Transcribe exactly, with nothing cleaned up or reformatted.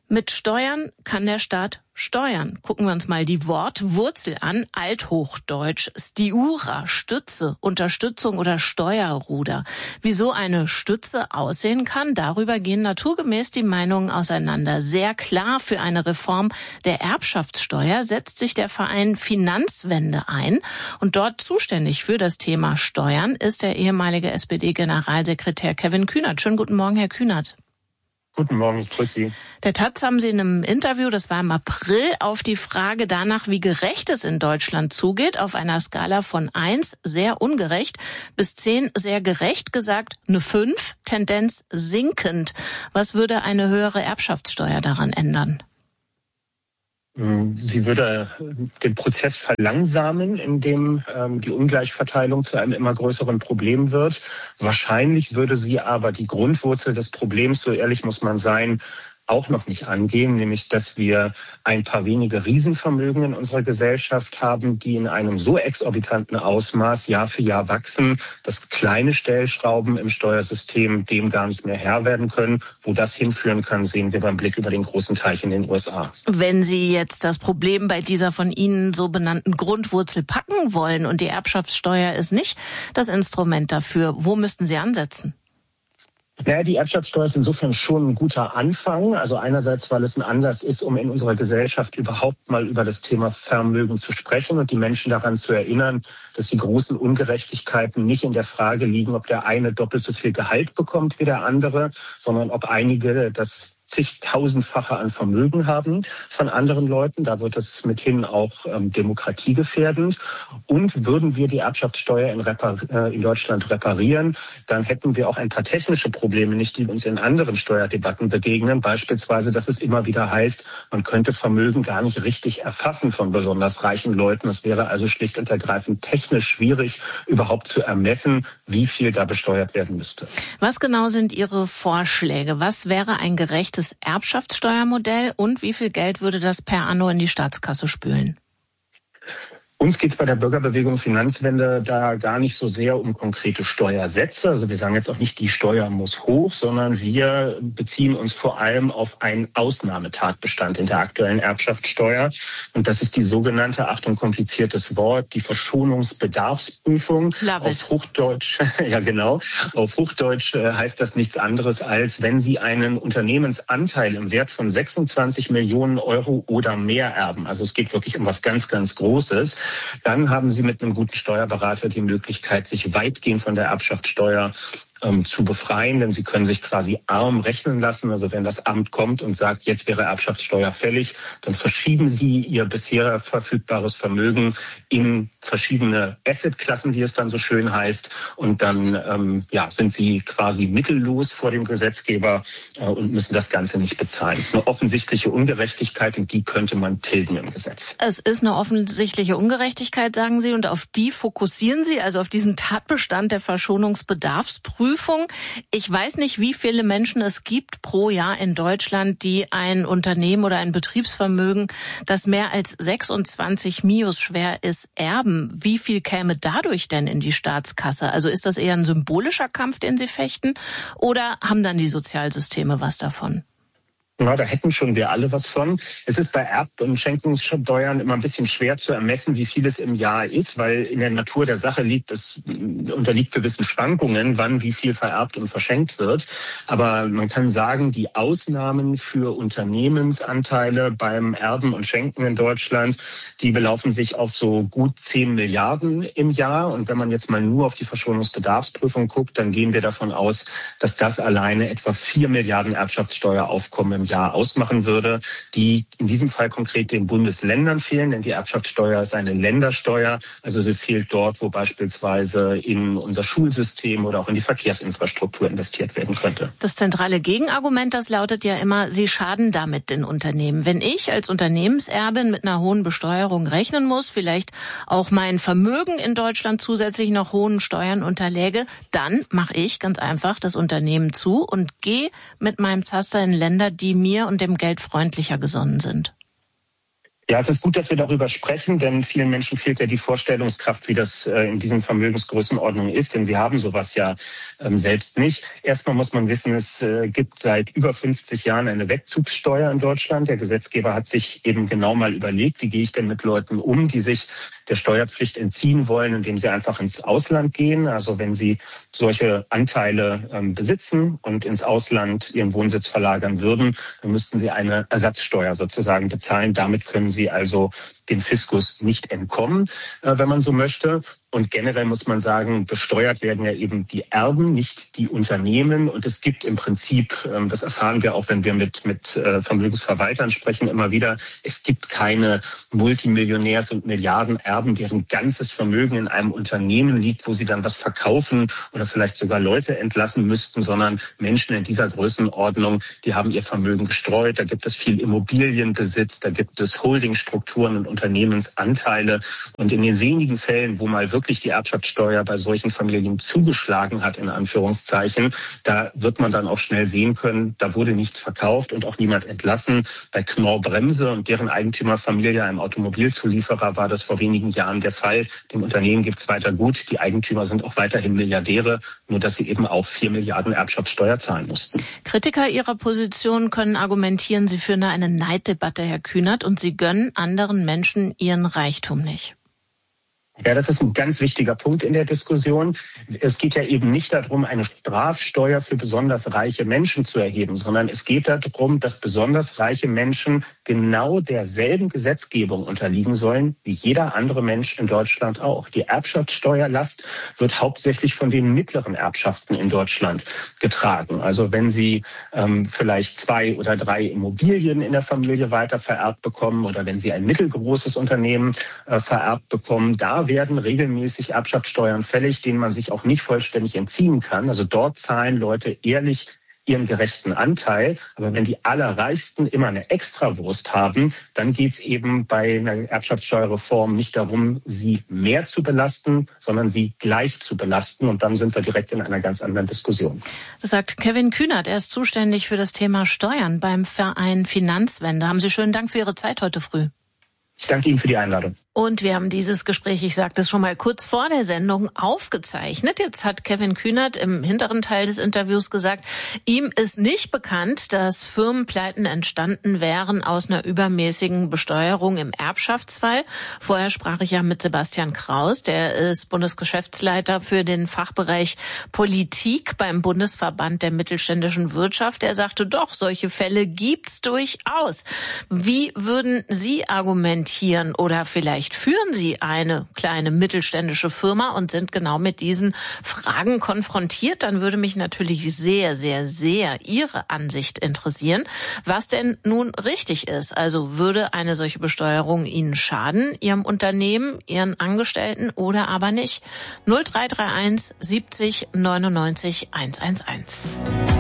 Mit Steuern kann der Staat steuern. Gucken wir uns mal die Wortwurzel an. Althochdeutsch, stiura, Stütze, Unterstützung oder Steuerruder. Wie so eine Stütze aussehen kann, darüber gehen naturgemäß die Meinungen auseinander. Sehr klar für eine Reform der Erbschaftssteuer setzt sich der Verein Finanzwende ein. Und dort zuständig für das Thema Steuern ist der ehemalige S P D-Generalsekretär Kevin Kühnert. Schönen guten Morgen, Herr Kühnert. Guten Morgen, ich grüße Sie. Der Taz haben Sie in einem Interview, das war im April, auf die Frage danach, wie gerecht es in Deutschland zugeht, auf einer Skala von eins, sehr ungerecht, bis zehn, sehr gerecht, gesagt, eine fünf, Tendenz sinkend. Was würde eine höhere Erbschaftssteuer daran ändern? Sie würde den Prozess verlangsamen, in dem ähm, die Ungleichverteilung zu einem immer größeren Problem wird. Wahrscheinlich würde sie aber die Grundwurzel des Problems, so ehrlich muss man sein, auch noch nicht angehen, nämlich dass wir ein paar wenige Riesenvermögen in unserer Gesellschaft haben, die in einem so exorbitanten Ausmaß Jahr für Jahr wachsen, dass kleine Stellschrauben im Steuersystem dem gar nicht mehr Herr werden können. Wo das hinführen kann, sehen wir beim Blick über den großen Teich in den U S A. Wenn Sie jetzt das Problem bei dieser von Ihnen so benannten Grundwurzel packen wollen und die Erbschaftssteuer ist nicht das Instrument dafür, wo müssten Sie ansetzen? Naja, die Erbschaftssteuer ist insofern schon ein guter Anfang. Also einerseits, weil es ein Anlass ist, um in unserer Gesellschaft überhaupt mal über das Thema Vermögen zu sprechen und die Menschen daran zu erinnern, dass die großen Ungerechtigkeiten nicht in der Frage liegen, ob der eine doppelt so viel Gehalt bekommt wie der andere, sondern ob einige das zigtausendfache an Vermögen haben von anderen Leuten. Da wird es mithin auch ähm, demokratiegefährdend. Und würden wir die Erbschaftssteuer in, Repar- äh, in Deutschland reparieren, dann hätten wir auch ein paar technische Probleme nicht, die uns in anderen Steuerdebatten begegnen. Beispielsweise, dass es immer wieder heißt, man könnte Vermögen gar nicht richtig erfassen von besonders reichen Leuten. Es wäre also schlicht und ergreifend technisch schwierig, überhaupt zu ermessen, wie viel da besteuert werden müsste. Was genau sind Ihre Vorschläge? Was wäre ein gerechtes Erbschaftssteuermodell und wie viel Geld würde das per anno in die Staatskasse spülen? Uns geht es bei der Bürgerbewegung Finanzwende da gar nicht so sehr um konkrete Steuersätze. Also wir sagen jetzt auch nicht, die Steuer muss hoch, sondern wir beziehen uns vor allem auf einen Ausnahmetatbestand in der aktuellen Erbschaftssteuer. Und das ist die sogenannte, Achtung, kompliziertes Wort, die Verschonungsbedarfsprüfung. Auf Hochdeutsch, ja genau, auf Hochdeutsch heißt das nichts anderes, als wenn Sie einen Unternehmensanteil im Wert von sechsundzwanzig Millionen Euro oder mehr erben. Also es geht wirklich um was ganz, ganz Großes. Dann haben Sie mit einem guten Steuerberater die Möglichkeit, sich weitgehend von der Erbschaftssteuer ähm, zu befreien, denn Sie können sich quasi arm rechnen lassen. Also wenn das Amt kommt und sagt, jetzt wäre Erbschaftssteuer fällig, dann verschieben Sie Ihr bisher verfügbares Vermögen in verschiedene Assetklassen, wie es dann so schön heißt. Und dann ähm, ja, sind Sie quasi mittellos vor dem Gesetzgeber äh, und müssen das Ganze nicht bezahlen. Es ist eine offensichtliche Ungerechtigkeit und die könnte man tilgen im Gesetz. Es ist eine offensichtliche Ungerechtigkeit, sagen Sie, und auf die fokussieren Sie, also auf diesen Tatbestand der Verschonungsbedarfsprüfung. Ich weiß nicht, wie viele Menschen es gibt pro Jahr in Deutschland, die ein Unternehmen oder ein Betriebsvermögen, das mehr als sechsundzwanzig Mios schwer ist, erben. Wie viel käme dadurch denn in die Staatskasse? Also ist das eher ein symbolischer Kampf, den Sie fechten, oder haben dann die Sozialsysteme was davon? Ja, da hätten schon wir alle was von. Es ist bei Erb- und Schenkungssteuern immer ein bisschen schwer zu ermessen, wie viel es im Jahr ist, weil in der Natur der Sache liegt, es unterliegt gewissen Schwankungen, wann wie viel vererbt und verschenkt wird. Aber man kann sagen, die Ausnahmen für Unternehmensanteile beim Erben und Schenken in Deutschland, die belaufen sich auf so gut zehn Milliarden im Jahr. Und wenn man jetzt mal nur auf die Verschonungsbedarfsprüfung guckt, dann gehen wir davon aus, dass das alleine etwa vier Milliarden Erbschaftssteueraufkommen im Jahr ausmachen würde, die in diesem Fall konkret den Bundesländern fehlen, denn die Erbschaftssteuer ist eine Ländersteuer, also sie fehlt dort, wo beispielsweise in unser Schulsystem oder auch in die Verkehrsinfrastruktur investiert werden könnte. Das zentrale Gegenargument, das lautet ja immer, sie schaden damit den Unternehmen. Wenn ich als Unternehmenserbin mit einer hohen Besteuerung rechnen muss, vielleicht auch mein Vermögen in Deutschland zusätzlich noch hohen Steuern unterläge, dann mache ich ganz einfach das Unternehmen zu und gehe mit meinem Zaster in Länder, die mir und dem Geld freundlicher gesonnen sind. Ja, es ist gut, dass wir darüber sprechen, denn vielen Menschen fehlt ja die Vorstellungskraft, wie das äh, in diesen Vermögensgrößenordnungen ist, denn sie haben sowas ja ähm, selbst nicht. Erstmal muss man wissen, es äh, gibt seit über fünfzig Jahren eine Wegzugssteuer in Deutschland. Der Gesetzgeber hat sich eben genau mal überlegt, wie gehe ich denn mit Leuten um, die sich der Steuerpflicht entziehen wollen, indem sie einfach ins Ausland gehen. Also wenn sie solche Anteile ähm, besitzen und ins Ausland ihren Wohnsitz verlagern würden, dann müssten sie eine Ersatzsteuer sozusagen bezahlen. Damit können sie also dem Fiskus nicht entkommen, äh, wenn man so möchte. Und generell muss man sagen, besteuert werden ja eben die Erben, nicht die Unternehmen. Und es gibt im Prinzip, ähm, das erfahren wir auch, wenn wir mit, mit äh, Vermögensverwaltern sprechen, immer wieder, es gibt keine Multimillionärs- und Milliardenerben, deren ganzes Vermögen in einem Unternehmen liegt, wo sie dann was verkaufen oder vielleicht sogar Leute entlassen müssten, sondern Menschen in dieser Größenordnung, die haben ihr Vermögen gestreut. Da gibt es viel Immobilienbesitz, da gibt es Holdingstrukturen und Unternehmensanteile. Und in den wenigen Fällen, wo mal wirklich die Erbschaftssteuer bei solchen Familien zugeschlagen hat, in Anführungszeichen, da wird man dann auch schnell sehen können, da wurde nichts verkauft und auch niemand entlassen. Bei Knorr-Bremse und deren Eigentümerfamilie, einem Automobilzulieferer, war das vor wenigen Jahren der Fall. Dem Unternehmen gibt es weiter gut. Die Eigentümer sind auch weiterhin Milliardäre, nur dass sie eben auch vier Milliarden Erbschaftssteuer zahlen mussten. Kritiker Ihrer Position können argumentieren, Sie führen da eine Neiddebatte, Herr Kühnert, und Sie gönnen anderen Menschen ihren Reichtum nicht. Ja, das ist ein ganz wichtiger Punkt in der Diskussion. Es geht ja eben nicht darum, eine Strafsteuer für besonders reiche Menschen zu erheben, sondern es geht darum, dass besonders reiche Menschen genau derselben Gesetzgebung unterliegen sollen, wie jeder andere Mensch in Deutschland auch. Die Erbschaftssteuerlast wird hauptsächlich von den mittleren Erbschaften in Deutschland getragen. Also wenn Sie ähm, vielleicht zwei oder drei Immobilien in der Familie weiter vererbt bekommen oder wenn Sie ein mittelgroßes Unternehmen äh, vererbt bekommen, da werden regelmäßig Erbschaftssteuern fällig, denen man sich auch nicht vollständig entziehen kann. Also dort zahlen Leute ehrlich ihren gerechten Anteil. Aber wenn die Allerreichsten immer eine Extrawurst haben, dann geht es eben bei einer Erbschaftssteuerreform nicht darum, sie mehr zu belasten, sondern sie gleich zu belasten. Und dann sind wir direkt in einer ganz anderen Diskussion. Das sagt Kevin Kühnert. Er ist zuständig für das Thema Steuern beim Verein Finanzwende. Haben Sie schönen Dank für Ihre Zeit heute früh. Ich danke Ihnen für die Einladung. Und wir haben dieses Gespräch, ich sagte es schon mal kurz vor der Sendung, aufgezeichnet. Jetzt hat Kevin Kühnert im hinteren Teil des Interviews gesagt, ihm ist nicht bekannt, dass Firmenpleiten entstanden wären aus einer übermäßigen Besteuerung im Erbschaftsfall. Vorher sprach ich ja mit Sebastian Kraus, der ist Bundesgeschäftsleiter für den Fachbereich Politik beim Bundesverband der mittelständischen Wirtschaft. Er sagte doch, solche Fälle gibt's durchaus. Wie würden Sie argumentieren oder vielleicht führen Sie eine kleine mittelständische Firma und sind genau mit diesen Fragen konfrontiert, dann würde mich natürlich sehr, sehr, sehr Ihre Ansicht interessieren, was denn nun richtig ist. Also würde eine solche Besteuerung Ihnen schaden, Ihrem Unternehmen, Ihren Angestellten oder aber nicht? null drei drei eins siebzig neunundneunzig hundertelf.